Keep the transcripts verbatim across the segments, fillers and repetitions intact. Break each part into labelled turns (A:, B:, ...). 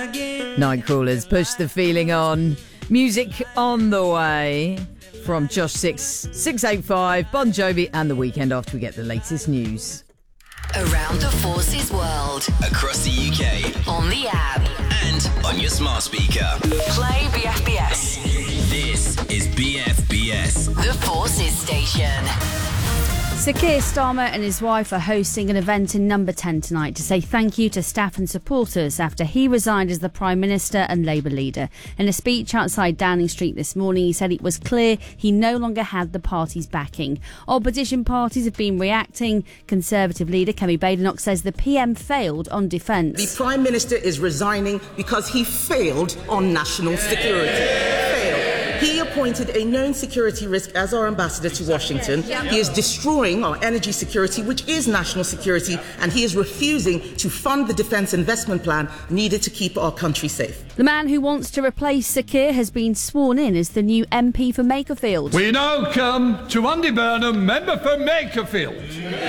A: Nightcrawlers, Push the Feeling On. Music on the way from Josh six six eight five, Bon Jovi and The Weekend after we get the latest news.
B: Around the Forces world.
C: Across the U K.
B: On the app.
C: And on your smart speaker.
B: Play B F B S.
C: This is B F B S.
B: The Forces station.
D: Sir Keir Starmer and his wife are hosting an event in Number ten tonight to say thank you to staff and supporters after he resigned as the Prime Minister and Labour leader. In a speech outside Downing Street this morning, he said it was clear he no longer had the party's backing. Opposition parties have been reacting. Conservative leader Kemi Badenoch says the P M failed on defence.
E: The Prime Minister is resigning because he failed on national security. Failed. He appointed a known security risk as our ambassador to Washington. He is destroying our energy security, which is national security, and he is refusing to fund the defence investment plan needed to keep our country safe.
D: The man who wants to replace Sir Keir has been sworn in as the new M P for Makerfield.
F: We now come to Andy Burnham, member for Makerfield.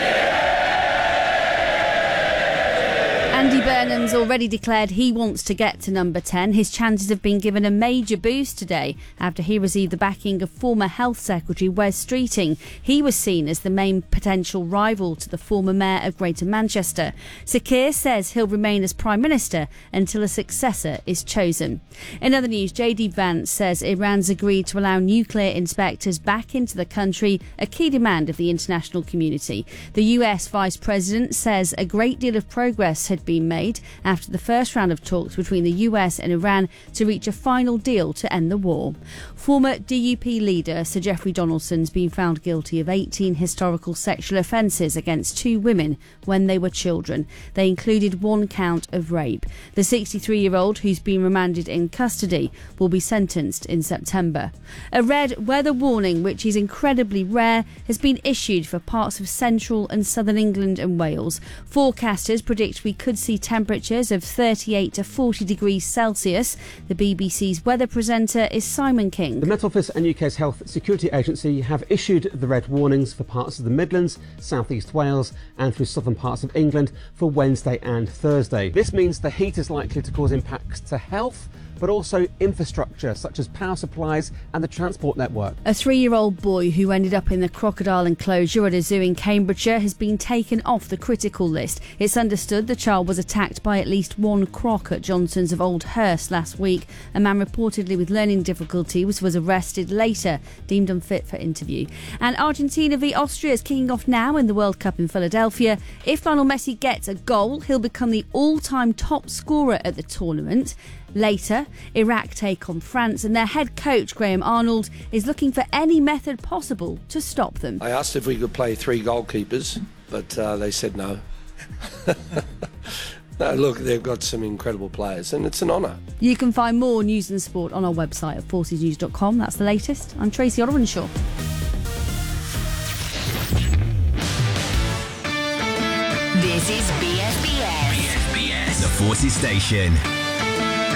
D: Andy Burnham's already declared he wants to get to Number ten. His chances have been given a major boost today after he received the backing of former Health Secretary Wes Streeting. He was seen as the main potential rival to the former Mayor of Greater Manchester. Sir Keir says he'll remain as Prime Minister until a successor is chosen. In other news, J D Vance says Iran's agreed to allow nuclear inspectors back into the country, a key demand of the international community. The U S Vice President says a great deal of progress had been made after the first round of talks between the U S and Iran to reach a final deal to end the war. Former D U P leader Sir Geoffrey Donaldson's been found guilty of eighteen historical sexual offences against two women when they were children. They included one count of rape. The sixty-three-year-old, who's been remanded in custody, will be sentenced in September. A red weather warning, which is incredibly rare, has been issued for parts of central and southern England and Wales. Forecasters predict we could see temperatures of thirty-eight to forty degrees Celsius. The B B C's weather presenter is Simon King.
G: The Met Office and U K's Health Security Agency have issued the red warnings for parts of the Midlands, South East Wales and through southern parts of England for Wednesday and Thursday. This means the heat is likely to cause impacts to health, but also infrastructure such as power supplies and the transport network.
D: A three-year-old boy who ended up in the crocodile enclosure at a zoo in Cambridgeshire has been taken off the critical list. It's understood the child was attacked by at least one croc at Johnson's of Old Hurst last week. A man reportedly with learning difficulties was arrested later, deemed unfit for interview. And Argentina v Austria is kicking off now in the World Cup in Philadelphia. If Lionel Messi gets a goal, he'll become the all-time top scorer at the tournament. Later, Iraq take on France and their head coach, Graham Arnold, is looking for any method possible to stop them.
H: I asked if we could play three goalkeepers, but uh, they said no. No, look, they've got some incredible players and it's an honour.
D: You can find more news and sport on our website at forces news dot com. That's the latest. I'm Tracy Otterenshaw.
B: This is B F B S.
C: B F B S, the Forces station.